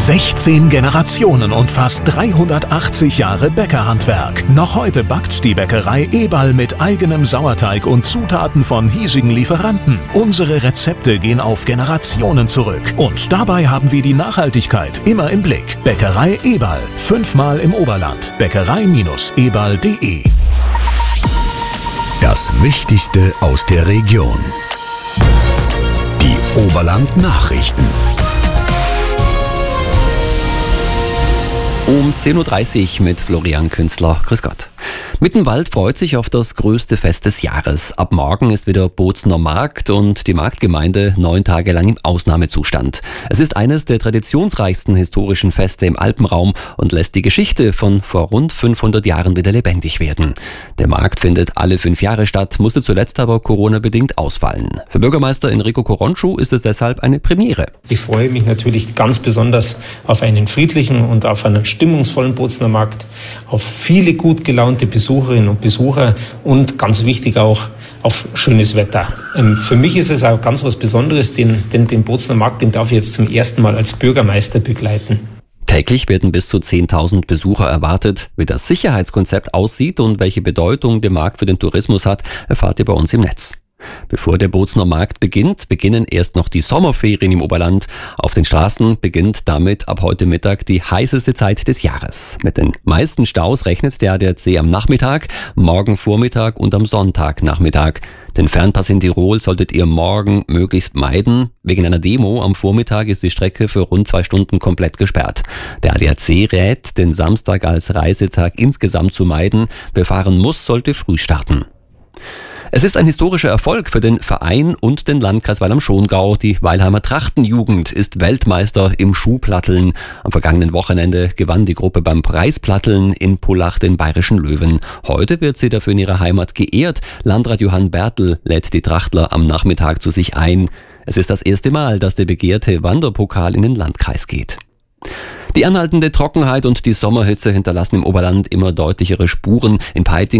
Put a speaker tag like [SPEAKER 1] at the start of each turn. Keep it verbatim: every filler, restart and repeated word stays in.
[SPEAKER 1] sechzehn Generationen und fast dreihundertachtzig Jahre Bäckerhandwerk. Noch heute backt die Bäckerei Eberl mit eigenem Sauerteig und Zutaten von hiesigen Lieferanten. Unsere Rezepte gehen auf Generationen zurück. Und dabei haben wir die Nachhaltigkeit immer im Blick. Bäckerei Eberl, fünfmal im Oberland. Bäckerei Eberl punkt de.
[SPEAKER 2] Das Wichtigste aus der Region. Die Oberland-Nachrichten.
[SPEAKER 3] Um zehn Uhr dreißig mit Florian Künzler. Grüß Gott. Mittenwald freut sich auf das größte Fest des Jahres. Ab morgen ist wieder Bozner Markt und die Marktgemeinde neun Tage lang im Ausnahmezustand. Es ist eines der traditionsreichsten historischen Feste im Alpenraum und lässt die Geschichte von vor rund fünfhundert Jahren wieder lebendig werden. Der Markt findet alle fünf Jahre statt, musste zuletzt aber Corona-bedingt ausfallen. Für Bürgermeister Enrico Corrontschu ist es deshalb eine Premiere.
[SPEAKER 4] Ich freue mich natürlich ganz besonders auf einen friedlichen und auf einen stimmungsvollen Bozner Markt, auf viele gut gelaunte Besucherinnen und Besucher und ganz wichtig auch auf schönes Wetter. Ähm, für mich ist es auch ganz was Besonderes, den, den, den Bozner Markt, den darf ich jetzt zum ersten Mal als Bürgermeister begleiten.
[SPEAKER 3] Täglich werden bis zu zehntausend Besucher erwartet. Wie das Sicherheitskonzept aussieht und welche Bedeutung der Markt für den Tourismus hat, erfahrt ihr bei uns im Netz. Bevor der Bozner Markt beginnt, beginnen erst noch die Sommerferien im Oberland. Auf den Straßen beginnt damit ab heute Mittag die heißeste Zeit des Jahres. Mit den meisten Staus rechnet der A D A C am Nachmittag, morgen Vormittag und am Sonntagnachmittag. Den Fernpass in Tirol solltet ihr morgen möglichst meiden. Wegen einer Demo am Vormittag ist die Strecke für rund zwei Stunden komplett gesperrt. Der A D A C rät, den Samstag als Reisetag insgesamt zu meiden. Wer fahren muss, sollte früh starten. Es ist ein historischer Erfolg für den Verein und den Landkreis Weil am Schongau. Die Weilheimer Trachtenjugend ist Weltmeister im Schuhplatteln. Am vergangenen Wochenende gewann die Gruppe beim Preisplatteln in Pullach den Bayerischen Löwen. Heute wird sie dafür in ihrer Heimat geehrt. Landrat Johann Bertel lädt die Trachtler am Nachmittag zu sich ein. Es ist das erste Mal, dass der begehrte Wanderpokal in den Landkreis geht. Die anhaltende Trockenheit und die Sommerhitze hinterlassen im Oberland immer deutlichere Spuren. In Peiting